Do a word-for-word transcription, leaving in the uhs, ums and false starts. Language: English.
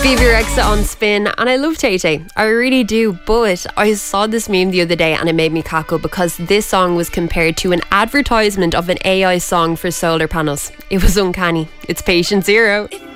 Bebe Rexha on Spin, and I love Tay Tay, I really do, but I saw this meme the other day and it made me cackle because this song was compared to an advertisement of an A I song for solar panels. It was uncanny. It's Patient Zero.